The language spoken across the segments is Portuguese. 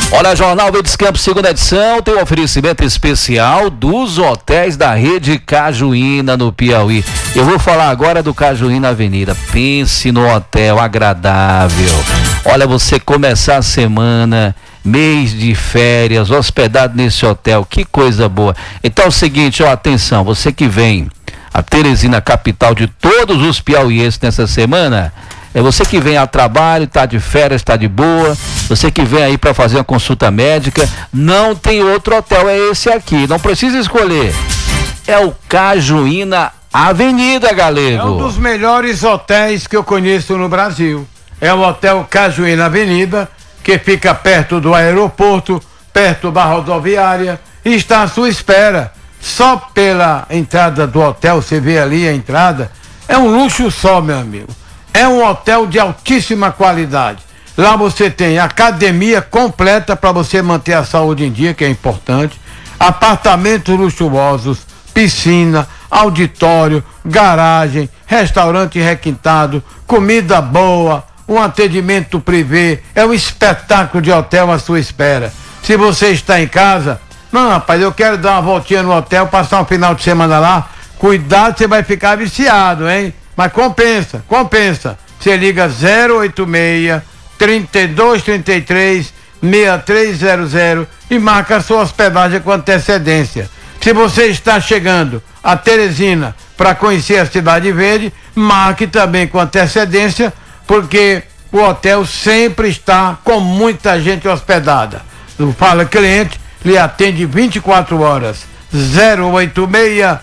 Olha, Jornal Verdes Campos, segunda edição, tem um oferecimento especial dos hotéis da rede Cajuína no Piauí. Eu vou falar agora do Cajuína Avenida. Pense no hotel agradável. Olha, você começar a semana, mês de férias, hospedado nesse hotel, que coisa boa. Então é o seguinte, ó, atenção, você que vem a Teresina, capital de todos os piauienses nessa semana, é você que vem a trabalho, está de férias, está de boa, você que vem aí para fazer uma consulta médica, não tem outro hotel, é esse aqui, não precisa escolher. É o Cajuína Avenida, galego. É um dos melhores hotéis que eu conheço no Brasil. É o Hotel Cajuína Avenida, que fica perto do aeroporto, perto da rodoviária, e está à sua espera. Só pela entrada do hotel, você vê ali a entrada, é um luxo só, meu amigo. É um hotel de altíssima qualidade. Lá você tem academia completa para você manter a saúde em dia, que é importante, apartamentos luxuosos, piscina, auditório, garagem, restaurante requintado, comida boa, um atendimento privê, é um espetáculo de hotel à sua espera. Se você está em casa, não, rapaz, eu quero dar uma voltinha no hotel, passar um final de semana lá, cuidado, você vai ficar viciado, hein? Mas compensa. Você liga 086 3233 6300 e marca a sua hospedagem com antecedência. Se você está chegando a Teresina para conhecer a Cidade Verde, marque também com antecedência, porque o hotel sempre está com muita gente hospedada. O Fala Cliente lhe atende 24 horas. 086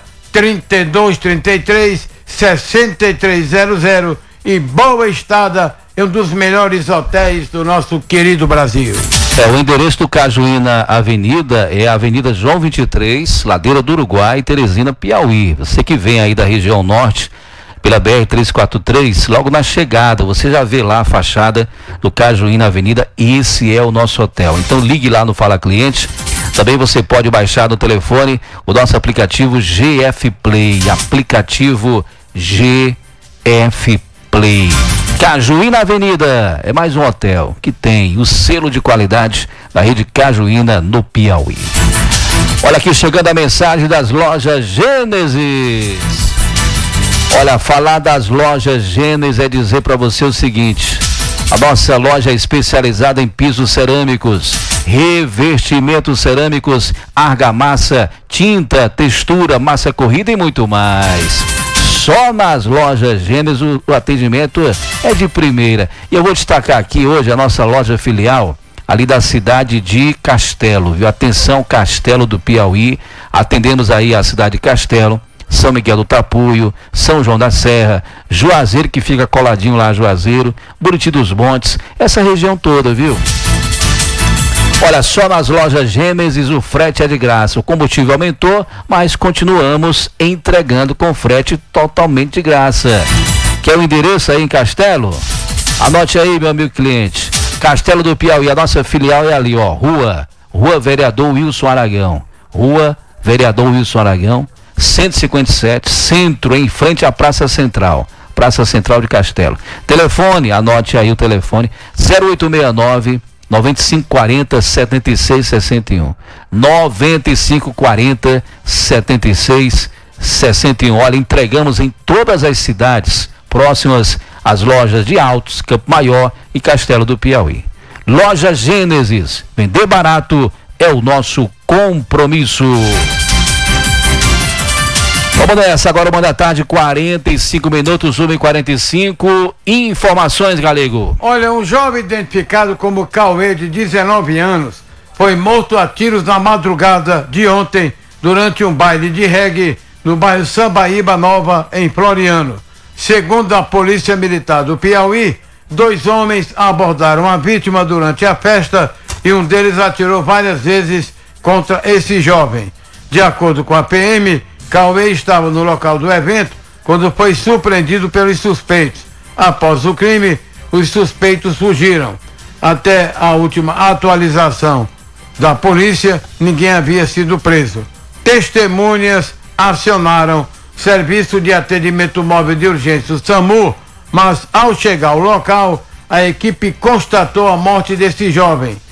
3233 6300 e Boa Estada é um dos melhores hotéis do nosso querido Brasil. O endereço do Cajuína Avenida é a Avenida João 23, Ladeira do Uruguai, Teresina, Piauí. Você que vem aí da região norte, pela BR-343, logo na chegada, você já vê lá a fachada do Cajuína Avenida, e esse é o nosso hotel. Então ligue lá no Fala Cliente. Também você pode baixar no telefone o nosso aplicativo GF Play, aplicativo GF Play. Cajuína Avenida é mais um hotel que tem o selo de qualidade da rede Cajuína no Piauí. Olha aqui chegando a mensagem das lojas Gênesis. Olha, falar das lojas Gênesis é dizer para você o seguinte: a nossa loja é especializada em pisos cerâmicos, revestimentos cerâmicos, argamassa, tinta, textura, massa corrida e muito mais. Só nas lojas Gênesis o atendimento é de primeira. E eu vou destacar aqui hoje a nossa loja filial ali da cidade de Castelo, viu? Atenção, Castelo do Piauí, atendemos aí a cidade de Castelo, São Miguel do Tapuio, São João da Serra, Juazeiro, que fica coladinho lá, Juazeiro, Buriti dos Montes, essa região toda, viu? Olha, só nas lojas Gênesis o frete é de graça. O combustível aumentou, mas continuamos entregando com frete totalmente de graça. Quer o endereço aí em Castelo? Anote aí, meu amigo cliente. Castelo do Piauí, a nossa filial é ali, ó, Rua Vereador Wilson Aragão. Rua Vereador Wilson Aragão, 157, centro, em frente à Praça Central de Castelo. Telefone, anote aí o telefone, 0869 9540 7661. 9540 7661. Olha, entregamos em todas as cidades próximas às lojas de Altos, Campo Maior e Castelo do Piauí. Loja Gênesis, vender barato é o nosso compromisso. Vamos nessa, agora 1h da tarde, 45 minutos, 1h45. Informações, galego. Olha, um jovem identificado como Cauê, de 19 anos, foi morto a tiros na madrugada de ontem, durante um baile de reggae no bairro Sambaíba Nova, em Floriano. Segundo a Polícia Militar do Piauí, 2 homens abordaram a vítima durante a festa e um deles atirou várias vezes contra esse jovem. De acordo com a PM, Cauê estava no local do evento quando foi surpreendido pelos suspeitos. Após o crime, os suspeitos fugiram. Até a última atualização da polícia, ninguém havia sido preso. Testemunhas acionaram serviço de atendimento móvel de urgência, o SAMU, mas ao chegar ao local, a equipe constatou a morte desse jovem.